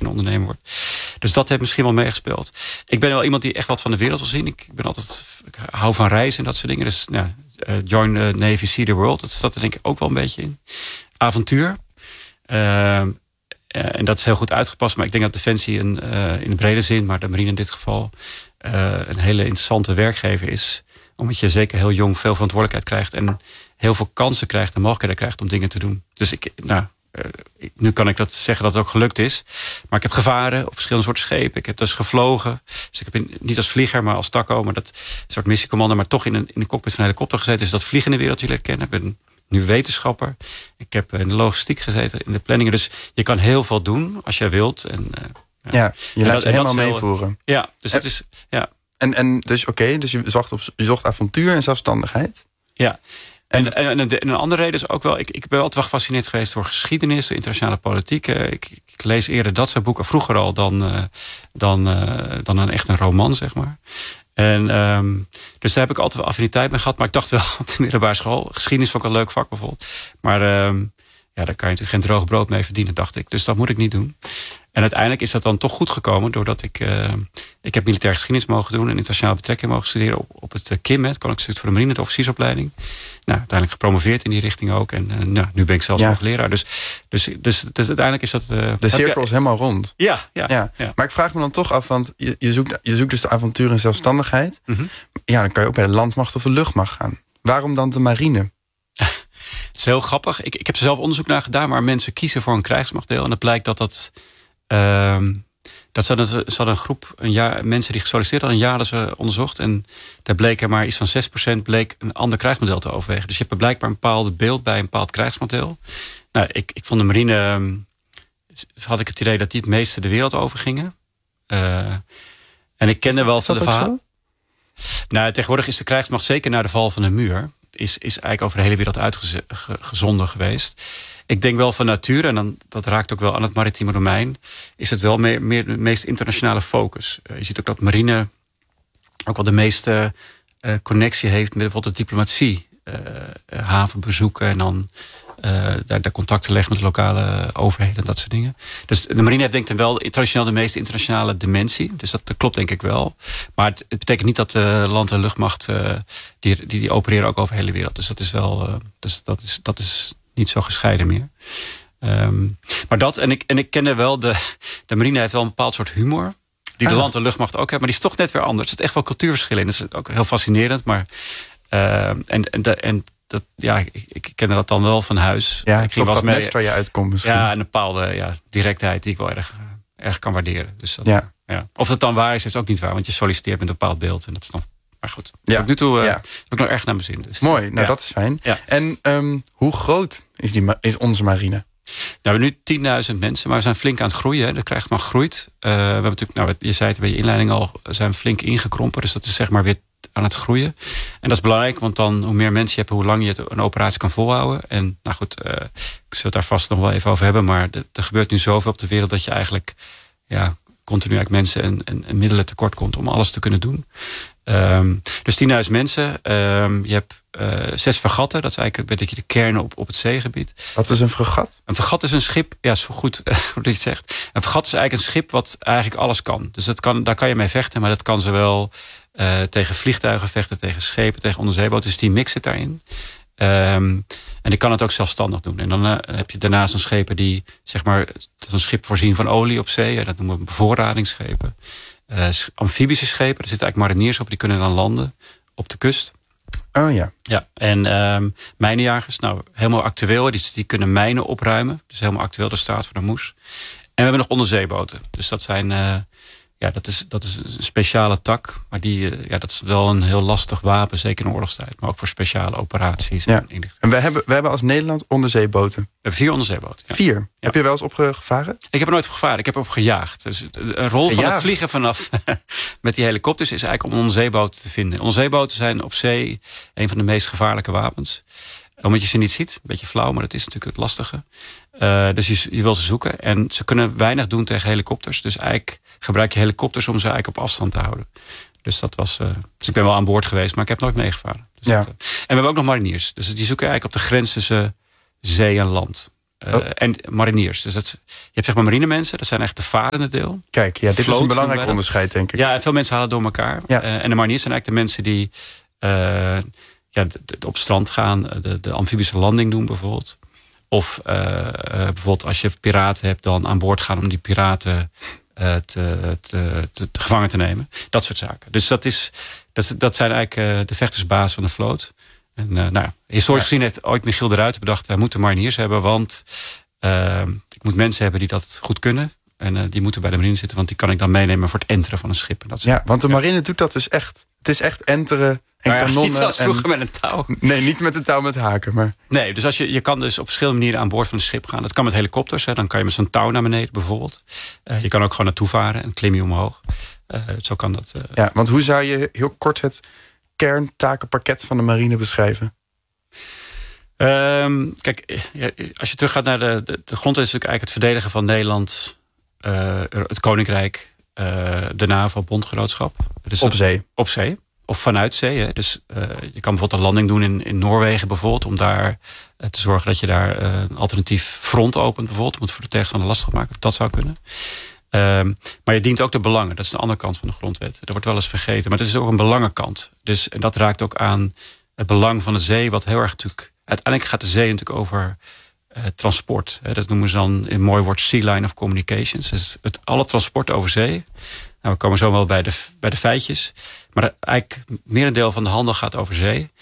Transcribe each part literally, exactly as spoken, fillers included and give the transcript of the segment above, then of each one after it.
misschien ondernemer wordt. Dus dat heeft misschien wel meegespeeld. Ik ben wel iemand die echt wat van de wereld wil zien. Ik ben altijd, ik hou van reizen en dat soort dingen. Dus nou, uh, join the Navy, see the world. Dat staat er denk ik ook wel een beetje in. Avontuur. Uh, Uh, en dat is heel goed uitgepast. Maar ik denk dat Defensie een, uh, in de brede zin, maar de marine in dit geval, uh, een hele interessante werkgever is. Omdat je zeker heel jong veel verantwoordelijkheid krijgt. En heel veel kansen krijgt en mogelijkheden krijgt om dingen te doen. Dus ik, nou, uh, ik, nu kan ik dat zeggen dat het ook gelukt is. Maar ik heb gevaren op verschillende soorten schepen. Ik heb dus gevlogen. Dus ik heb in, niet als vlieger, maar als takko. Maar dat soort missiecommando. Maar toch in een, in de cockpit van een helikopter gezeten. Dus dat vliegende wereld jullie kennen. Ik ben nu wetenschapper. Ik heb in de logistiek gezeten, in de planningen. Dus je kan heel veel doen als jij wilt. En, uh, ja, ja, je laat je helemaal meevoeren. Ja, dus het is... Ja. En, en dus oké, okay, dus je zocht, op, je zocht avontuur en zelfstandigheid. Ja. En, en, en, en een andere reden is ook wel... Ik, ik ben altijd wel gefascineerd geweest door geschiedenis, door internationale politiek. Ik, ik lees eerder dat soort boeken vroeger al dan, uh, dan, uh, dan een echt een roman, zeg maar. En um, dus daar heb ik altijd wel affiniteit mee gehad. Maar ik dacht wel op de middelbare school. Geschiedenis vond ik een leuk vak bijvoorbeeld. Maar um, ja, daar kan je natuurlijk geen droog brood mee verdienen, dacht ik. Dus dat moet ik niet doen. En uiteindelijk is dat dan toch goed gekomen. Doordat ik... Uh, ik heb militair geschiedenis mogen doen. En internationale betrekking mogen studeren op, op het K I M. Het Koninklijk Instituut voor de Marine, de officiersopleiding. Nou, uiteindelijk gepromoveerd in die richting ook. En uh, nou, nu ben ik zelfs ja. nog leraar. Dus, dus, dus, dus uiteindelijk is dat... Uh, de cirkel is helemaal rond. Ja, ja, ja. ja. Maar ik vraag me dan toch af, want je, je, zoekt, je zoekt dus de avontuur en zelfstandigheid. Mm-hmm. Ja, dan kan je ook bij de landmacht of de luchtmacht gaan. Waarom dan de marine? Het is heel grappig. Ik, ik heb er zelf onderzoek naar gedaan, maar mensen kiezen voor een krijgsmachtdeel. En het blijkt dat dat... Uh, dat ze hadden, ze hadden een groep een jaar, mensen die gesolliciteerd hadden, een jaar hadden ze onderzocht. En daar bleek er maar iets van zes procent bleek een ander krijgsmodel te overwegen. Dus je hebt blijkbaar een bepaald beeld bij een bepaald krijgsmodel. Nou, ik, ik vond de marine... had ik het idee dat die het meeste de wereld overgingen. Uh, en ik kende wel van de verhaal. Nou, tegenwoordig is de krijgsmacht, zeker na de val van de muur, is, is eigenlijk over de hele wereld uitgezonden geweest. Ik denk wel van nature, en dan, dat raakt ook wel aan het maritieme domein, is het wel meer, meer de meest internationale focus. Uh, je ziet ook dat marine ook wel de meeste uh, connectie heeft met bijvoorbeeld de diplomatie. Uh, uh, havenbezoeken en dan uh, daar, daar contacten leggen met de lokale overheden en dat soort dingen. Dus de marine heeft denk ik wel traditioneel de meest internationale dimensie. Dus dat, dat klopt denk ik wel. Maar het, het betekent niet dat de land- en luchtmacht uh, die, die, die opereren ook over de hele wereld. Dus dat is wel, uh, dus dat is, dat is niet zo gescheiden meer. Um, maar dat, en ik, en ik kende wel, de, de marine heeft wel een bepaald soort humor. Die de ah. land- en luchtmacht ook heeft. Maar die is toch net weer anders. Er zit echt wel cultuurverschillen in. Dat is ook heel fascinerend. Maar, uh, en, en, de, en dat, ja, ik, ik kende dat dan wel van huis. Ja, ik ging toch wel dat nest waar je uitkomt misschien. Ja, een bepaalde ja, directheid die ik wel erg, erg kan waarderen. Dus dat, ja. Ja. Of dat dan waar is, is ook niet waar. Want je solliciteert met een bepaald beeld. En dat is nog... Maar goed, ja. tot nu toe uh, ja. heb ik nog erg naar mijn zin. Dus. Mooi, nou ja. dat is fijn. Ja. En um, hoe groot is, die, is onze marine? Nou, we hebben nu tienduizend mensen, maar we zijn flink aan het groeien. Hè. De krijgsmacht groeit. Uh, we hebben natuurlijk, nou, je zei het bij je inleiding al, zijn we flink ingekrompen. Dus dat is zeg maar weer aan het groeien. En dat is belangrijk, want dan hoe meer mensen je hebt, hoe lang je het, een operatie kan volhouden. En nou goed, uh, ik zal het daar vast nog wel even over hebben. Maar de, er gebeurt nu zoveel op de wereld dat je eigenlijk ja, continu eigenlijk mensen en, en, en middelen tekort komt om alles te kunnen doen. Um, dus tienduizend mensen. Um, je hebt uh, zes fregatten. Dat is eigenlijk een beetje de kern op, op het zeegebied. Wat is een fregat? Een fregat is een schip. Ja, is goed hoe je het zegt. Een fregat is eigenlijk een schip wat eigenlijk alles kan. Dus dat kan, daar kan je mee vechten. Maar dat kan zowel uh, tegen vliegtuigen vechten, tegen schepen, tegen onderzeeboten. Dus die mix zit daarin. Um, en die kan het ook zelfstandig doen. En dan uh, heb je daarnaast een schepen die, zeg maar, een schip voorzien van olie op zee. Dat noemen we bevoorradingsschepen. Uh, amfibische schepen, er zitten eigenlijk mariniers op, die kunnen dan landen op de kust. Oh ja. Ja, en um, mijnenjagers, nou helemaal actueel, die, die kunnen mijnen opruimen. Dus helemaal actueel, de staat van de Moes. En we hebben nog onderzeeboten. Dus dat zijn, uh, ja, dat is, dat is een speciale tak. Maar die, uh, ja, dat is wel een heel lastig wapen, zeker in oorlogstijd. Maar ook voor speciale operaties. Ja. En, en we hebben, we hebben als Nederland onderzeeboten. We hebben vier onderzeeboten. Ja. Vier? Ja. Heb je wel eens opgevaren? Ik heb er nooit op gevaren. Ik heb erop gejaagd. Dus een rol gejaagd. van het vliegen vanaf met die helikopters is eigenlijk om onderzeeboten te vinden. Onderzeeboten zijn op zee een van de meest gevaarlijke wapens. Omdat je ze niet ziet. Een beetje flauw, maar dat is natuurlijk het lastige. Uh, dus je, je wil ze zoeken. En ze kunnen weinig doen tegen helikopters. Dus eigenlijk gebruik je helikopters om ze eigenlijk op afstand te houden. Dus dat was. Uh, dus ik ben wel aan boord geweest, maar ik heb nooit meegevaren. Dus ja. dat, uh, en we hebben ook nog mariniers. Dus die zoeken eigenlijk op de grens tussen zee en land. Uh, oh. En mariniers. Dus dat, je hebt zeg maar marinemensen, dat zijn echt de varende deel. Kijk, ja, dit Vloot is een belangrijk van onderscheid, denk ik. Ja, en veel mensen halen door elkaar. Ja. Uh, en de mariniers zijn eigenlijk de mensen die uh, ja, de, de, op het strand gaan, de, de amfibische landing doen bijvoorbeeld. Of uh, uh, bijvoorbeeld als je piraten hebt, dan aan boord gaan om die piraten uh, te, te, te, te gevangen te nemen. Dat soort zaken. Dus dat, is, dat, dat zijn eigenlijk uh, de vechtersbaas van de vloot. En uh, nou, historisch ja. gezien heeft ooit Michiel de Ruyter bedacht, wij moeten mariniers hebben, want uh, ik moet mensen hebben die dat goed kunnen. En uh, die moeten bij de marine zitten, want die kan ik dan meenemen voor het enteren van een schip. En dat ja, want de marine ja. doet dat dus echt. Het is echt enteren en nou ja, kanonnen. Niet zoals vroeger en... met een touw. Nee, niet met een touw met haken. Maar... Nee, dus als je, je kan dus op verschillende manieren aan boord van een schip gaan. Dat kan met helikopters, hè. Dan kan je met zo'n touw naar beneden bijvoorbeeld. Uh, je kan ook gewoon naartoe varen en klim je omhoog. Uh, zo kan dat. Uh... Ja, want hoe zou je heel kort het kerntakenpakket van de marine beschrijven? Um, kijk, als je teruggaat naar de, de, de grondwet is natuurlijk eigenlijk het verdedigen van Nederland, uh, het Koninkrijk, uh, de NAVO, bondgenootschap. Dus op dat, zee. Op zee. Of vanuit zee. Hè. Dus uh, je kan bijvoorbeeld een landing doen in, in Noorwegen bijvoorbeeld, om daar uh, te zorgen dat je daar uh, een alternatief front opent bijvoorbeeld. Om het voor de tegenstander lastig maken. Dat zou kunnen. Um, maar je dient ook de belangen. Dat is de andere kant van de grondwet. Dat wordt wel eens vergeten. Maar het is ook een belangenkant. Dus en dat raakt ook aan het belang van de zee, wat heel erg natuurlijk. Uiteindelijk gaat de zee natuurlijk over uh, transport. Hè. Dat noemen ze dan in een mooi woord sea line of communications. Dus het, alle transport over zee. Nou, we komen zo wel bij de, bij de feitjes. Maar eigenlijk merendeel van de handel gaat over zee. Um,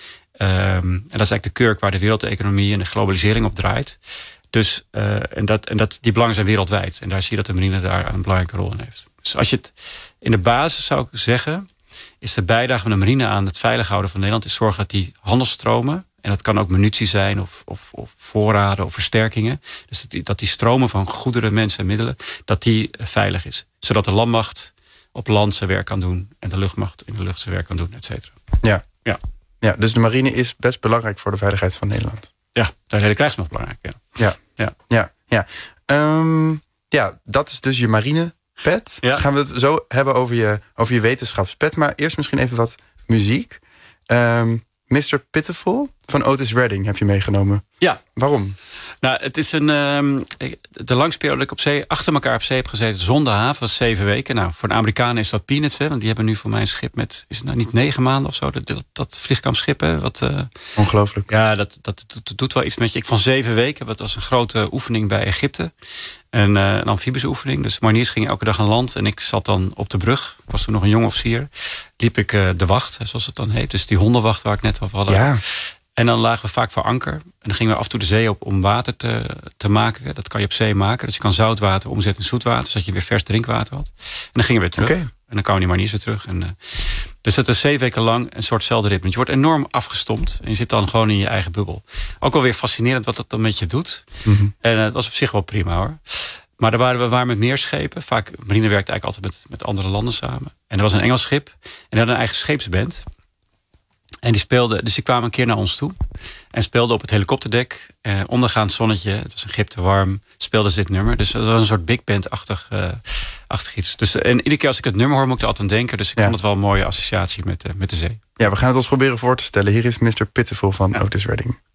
en dat is eigenlijk de kurk waar de wereldeconomie en de globalisering op draait. Dus, uh, en dat, en dat, die belangen zijn wereldwijd. En daar zie je dat de marine daar een belangrijke rol in heeft. Dus als je het in de basis zou ik zeggen, is de bijdrage van de marine aan het veilig houden van Nederland, is zorgen dat die handelsstromen, en dat kan ook munitie zijn of, of, of voorraden of versterkingen. Dus dat die, dat die stromen van goederen, mensen en middelen, dat die veilig is. Zodat de landmacht op land zijn werk kan doen en de luchtmacht in de lucht zijn werk kan doen, et cetera. Ja. Ja. Ja, dus de marine is best belangrijk voor de veiligheid van Nederland. Ja, daar is de hele krijgsmacht belangrijk. Ja, ja, ja, ja. ja. Um, ja dat is dus je marinepet. Ja. Gaan we het zo hebben over je, over je wetenschapspet. Maar eerst misschien even wat muziek. Um, mister Pitiful van Otis Redding heb je meegenomen. Ja. Waarom? Nou, het is een um, de langste periode dat ik op zee, achter elkaar op zee heb gezeten zonder haven, was zeven weken. Nou, voor de Amerikanen is dat peanuts, hè, want die hebben nu voor mij een schip met, is het nou niet negen maanden of zo, dat, dat, dat vliegkampschip, hè, wat, uh, ongelooflijk. Ja, dat, dat, dat doet wel iets met je. Ik van zeven weken, dat was een grote oefening bij Egypte. En, uh, een amfibische oefening. Dus mariniers gingen elke dag aan land. En ik zat dan op de brug. Ik was toen nog een jong officier. Liep ik uh, de wacht, zoals het dan heet. Dus die hondenwacht waar ik net over had. Ja. En dan lagen we vaak voor anker. En dan gingen we af en toe de zee op om water te, te maken. Dat kan je op zee maken. Dus je kan zoutwater omzetten in zoetwater. Zodat je weer vers drinkwater had. En dan gingen we weer terug. Okay. En dan kwamen die mariniers weer terug. En, uh, dus dat is zeven weken lang een soortzelfde ritme. Je wordt enorm afgestompt. En je zit dan gewoon in je eigen bubbel. Ook alweer fascinerend wat dat dan met je doet. Mm-hmm. En uh, dat was op zich wel prima hoor. Maar daar waren we waren met meer schepen. Vaak, marine werkte eigenlijk altijd met, met andere landen samen. En er was een Engels schip. En die had een eigen scheepsband. En die speelde, dus die kwamen een keer naar ons toe. En speelden op het helikopterdek. Eh, ondergaand zonnetje. Het was een grip te warm. Speelden ze dit nummer. Dus dat was een soort big band-achtig uh, achtig iets. Dus, en iedere keer als ik het nummer hoor, moet ik er altijd aan denken. Dus ik ja. vond het wel een mooie associatie met, uh, met de zee. Ja, we gaan het ons proberen voor te stellen. Hier is mister Pitiful van ja. Otis Redding.